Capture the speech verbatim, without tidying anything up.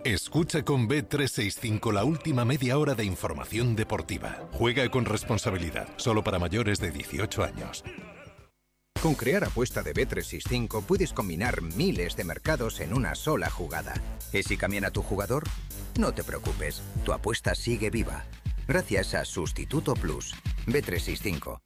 Escucha con B trescientos sesenta y cinco la última media hora de información deportiva. Juega con responsabilidad, solo para mayores de dieciocho años. Con Crear Apuesta de B trescientos sesenta y cinco puedes combinar miles de mercados en una sola jugada. ¿Y si cambian a tu jugador? No te preocupes, tu apuesta sigue viva. Gracias a Sustituto Plus. B trescientos sesenta y cinco.